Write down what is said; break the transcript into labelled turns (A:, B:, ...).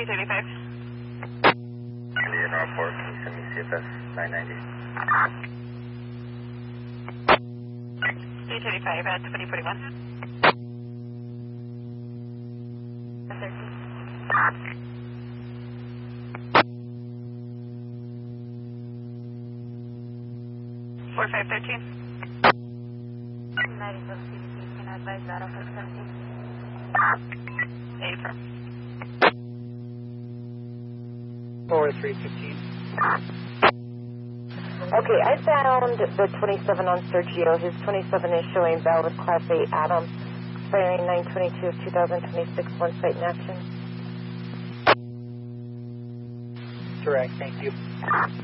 A: 235.
B: Indian R4, can you send me CFS 990?
A: 235 at 2041. 13. 4513.
C: 97 CDC, can I advise that off of 17?
A: Affirm.
D: 4315.
E: Okay, I found the 27 on Sergio. His 27 is showing valid Class A Adam, expiring 9/22 of 2026, one site in action.
D: Correct, thank you.